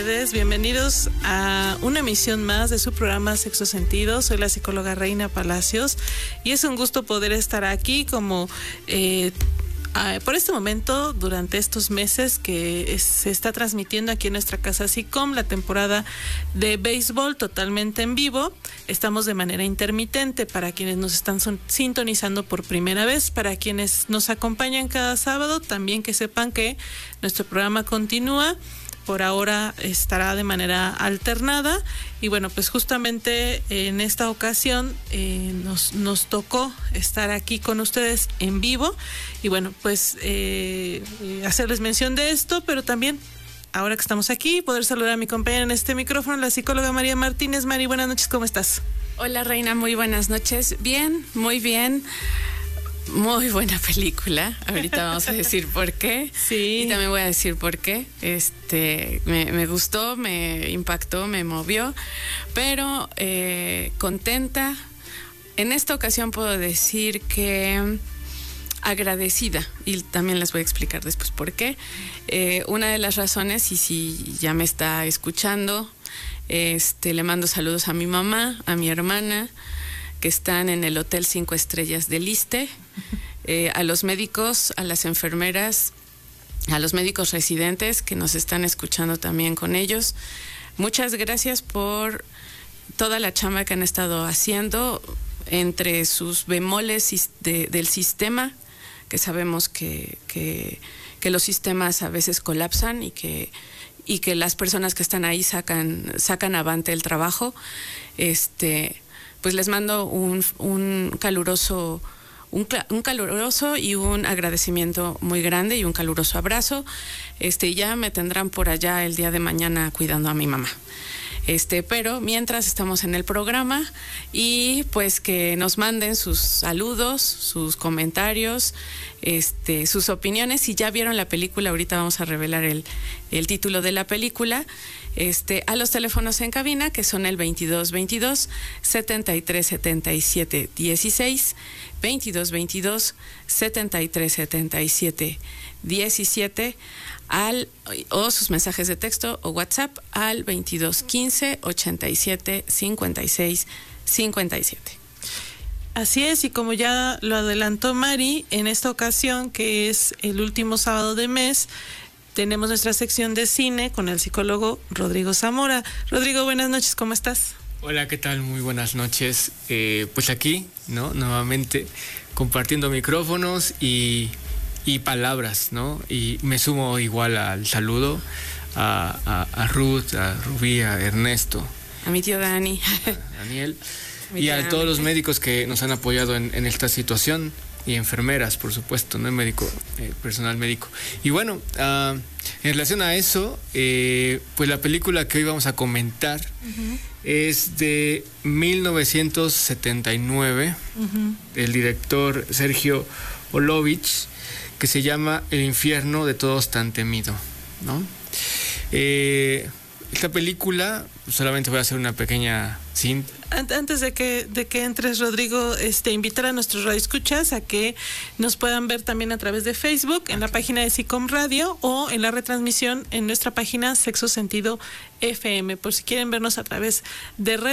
Bienvenidos a una emisión más de su programa Sexo Sentido. Soy la psicóloga Reina Palacios y es un gusto poder estar aquí como por este momento, durante estos meses que se está transmitiendo aquí en nuestra casa SICOM la temporada de béisbol totalmente en vivo. Estamos de manera intermitente para quienes nos están sintonizando por primera vez, para quienes nos acompañan cada sábado, también que sepan que nuestro programa continúa. Por ahora estará de manera alternada y bueno, pues justamente en esta ocasión nos tocó estar aquí con ustedes en vivo y bueno, pues hacerles mención de esto, pero también ahora que estamos aquí, poder saludar a mi compañera en este micrófono, la psicóloga María Martínez. Mari, buenas noches, ¿cómo estás? Hola Reina, muy buenas noches. Bien, muy bien. Muy buena película. Ahorita vamos a decir por qué. Sí. Y también voy a decir por qué. Me gustó, me impactó, me movió, pero contenta. En esta ocasión puedo decir que agradecida, y también les voy a explicar después por qué. Una de las razones, y si ya me está escuchando, le mando saludos a mi mamá, a mi hermana, que están en el Hotel 5 Estrellas del Iste, a los médicos, a las enfermeras, a los médicos residentes que nos están escuchando también con ellos. Muchas gracias por toda la chamba que han estado haciendo entre sus bemoles del sistema, que sabemos que los sistemas a veces colapsan y que las personas que están ahí sacan avante el trabajo. Pues les mando un caluroso y un agradecimiento muy grande y un caluroso abrazo. Ya me tendrán por allá el día de mañana cuidando a mi mamá. Pero mientras estamos en el programa y pues que nos manden sus saludos, sus comentarios, sus opiniones. Si ya vieron la película, ahorita vamos a revelar el título de la película. A los teléfonos en cabina, que son el 2222 7377 16, 2222 7377 17, o sus mensajes de texto o WhatsApp al 2215 87 56 57. Así es, y como ya lo adelantó Mari, en esta ocasión, que es el último sábado de mes, tenemos nuestra sección de cine con el psicólogo Rodrigo Zamora. Rodrigo, buenas noches, ¿cómo estás? Hola, ¿qué tal? Muy buenas noches. Pues aquí, ¿no? Nuevamente compartiendo micrófonos y palabras, ¿no? Y me sumo igual al saludo a Ruth, a Rubí, a Ernesto. A mi tío Dani. A Daniel. Y a todos los médicos que nos han apoyado en esta situación. Y enfermeras, por supuesto, ¿no? Personal médico. Y bueno, en relación a eso, pues la película que hoy vamos a comentar es de 1979, del director Sergio Olovich, que se llama El infierno de todos tan temido, ¿no? Esta película, solamente voy a hacer una pequeña cinta. Antes de que entres, Rodrigo, invitar a nuestros radioescuchas a que nos puedan ver también a través de Facebook, en la página de SICOM Radio, o en la retransmisión en nuestra página Sexo Sentido FM, por si quieren vernos a través de redes.